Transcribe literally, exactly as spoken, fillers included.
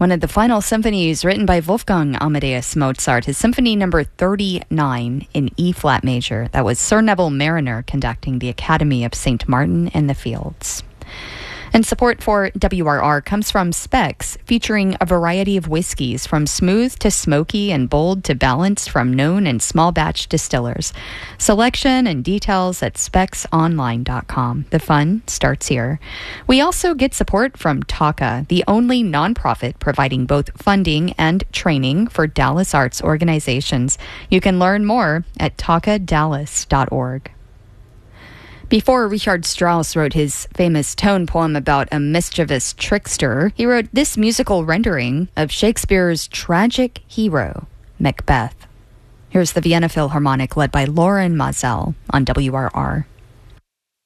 One of the final symphonies written by Wolfgang Amadeus Mozart is Symphony Number thirty-nine in E-flat major. That was Sir Neville Marriner conducting the Academy of Saint Martin in the Fields. And support for W R R comes from Specs, featuring a variety of whiskeys from smooth to smoky and bold to balanced from known and small batch distillers. Selection and details at specs online dot com. The fun starts here. We also get support from Taka, the only nonprofit providing both funding and training for Dallas arts organizations. You can learn more at taka dallas dot org. Before Richard Strauss wrote his famous tone poem about a mischievous trickster, he wrote this musical rendering of Shakespeare's tragic hero, Macbeth. Here's the Vienna Philharmonic led by Lauren Mazel on W R R.